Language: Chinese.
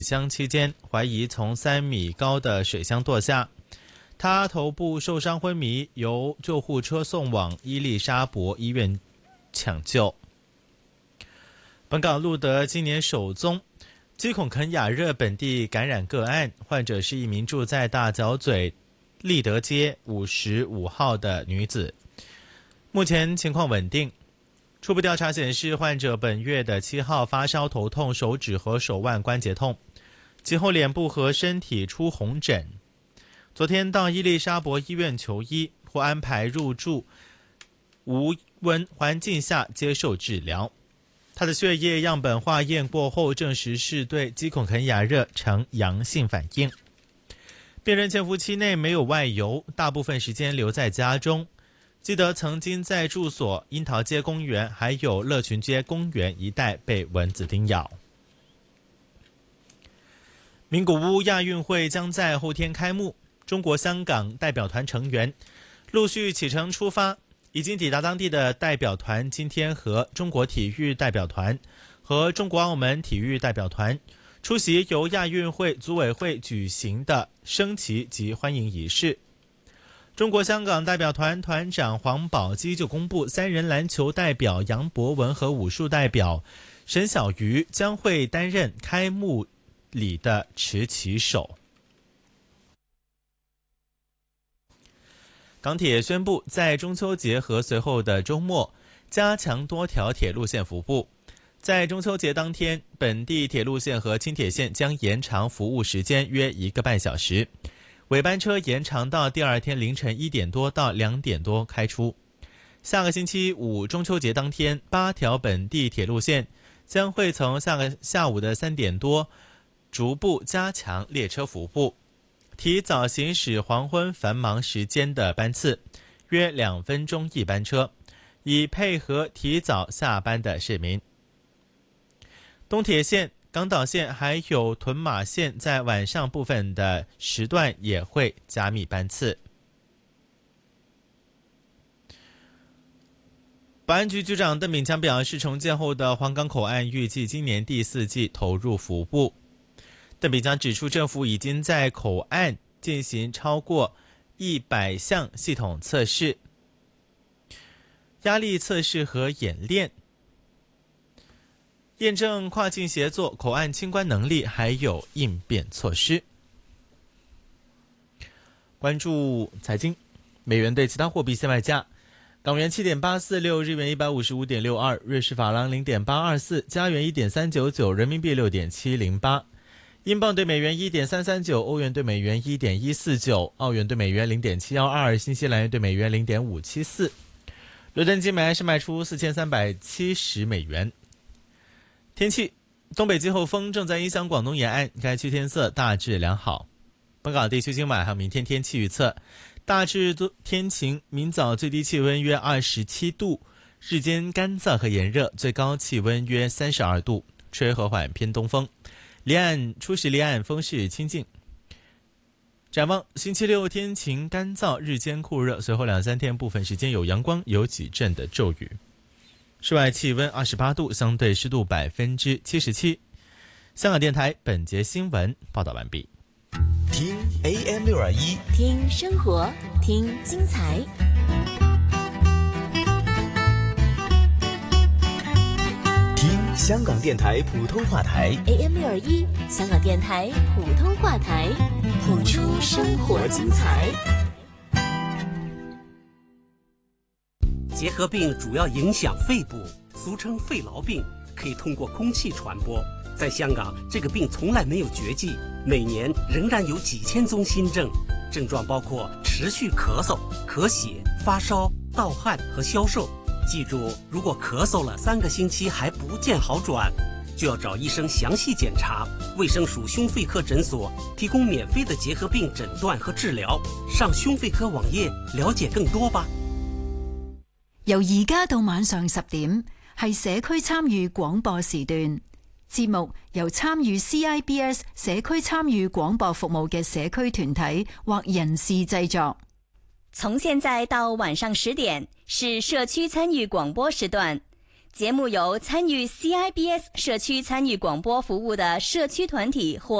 箱期间，怀疑从3米高的水箱堕下，他头部受伤昏迷，由救护车送往伊丽莎白医院抢救。本港录得今年首宗基孔肯亚热本地感染个案，患者是一名住在大角咀立德街55号的女子，目前情况稳定。初步调查显示，患者本月的7号发烧、头痛、手指和手腕关节痛，其后脸部和身体出红疹。昨天到伊丽莎白医院求医，或安排入住无温环境下接受治疗。他的血液样本化验过后，证实是对基孔肯亚热呈阳性反应。病人潜伏期内没有外游，大部分时间留在家中。记得曾经在住所樱桃街公园还有乐群街公园一带被蚊子叮咬。名古屋亚运会将在后天开幕，中国香港代表团成员陆续启程出发，已经抵达当地的代表团今天和中国体育代表团和中国澳门体育代表团出席由亚运会组委会举行的升旗及欢迎仪式。中国香港代表团团长黄宝基就公布，3人篮球代表杨博文和武术代表沈小瑜将会担任开幕礼的持旗手。港铁宣布，在中秋节和随后的周末加强多条铁路线服务。在中秋节当天，本地铁路线和轻铁线将延长服务时间约1个半小时，尾班车延长到第二天凌晨1点多到2点多开出。下个星期五中秋节当天，8条本地铁路线将会从下午的3点多逐步加强列车服务，提早行驶黄昏繁忙时间的班次，约2分钟一班车，以配合提早下班的市民。东铁线、港岛线还有屯马线在晚上部分的时段也会加密班次。保安局局长邓炳强表示，重建后的皇岗口岸预计今年第4季投入服务。邓炳强指出，政府已经在口岸进行超过100项系统测试、压力测试和演练，验证跨境协作、口岸清关能力还有应变措施。关注财经，美元对其他货币现卖价：港元7.846，日元155.62，瑞士法郎0.824，加元1.399，人民币6.708，英镑对美元1.339，欧元对美元1.149，澳元对美元0.712，新西兰元对美元0.574。伦敦金每安士卖出4370美元。天气，东北季候风正在影响广东沿岸，该区天色大致良好。本港地区今晚还有明天天气预测：大致天晴，明早最低气温约27度，日间干燥和炎热，最高气温约32度，吹和缓偏东风。初时离岸风势清劲。展望星期六天晴干燥，日间酷热，随后2-3天部分时间有阳光，有几阵的骤雨。室外气温28度，相对湿度77%。香港电台本节新闻报道完毕。 听 AM621， 听生活，听精彩。 听香港电台普通话台 AM621，香港电台普通话台，谱出生活精彩。 结核病主要影响肺部，俗称肺痨病，可以通过空气传播。在香港，这个病从来没有绝迹，每年仍然有几千宗新症，症状包括持续咳嗽、咳血、发烧、盗汗和消瘦。记住，如果咳嗽了3个星期还不见好转，就要找医生详细检查。卫生署胸肺科诊所提供免费的结核病诊断和治疗，上胸肺科網頁了解更多吧。 由而家到晚上10點，係社區參與廣播時段。節目由參與 CIBS 社區參與廣播服務嘅社區團體或人士製作。 從現在到晚上10點是社區參與廣播時段， 节目由参与 CIBS 社区参与广播服务的社区团体或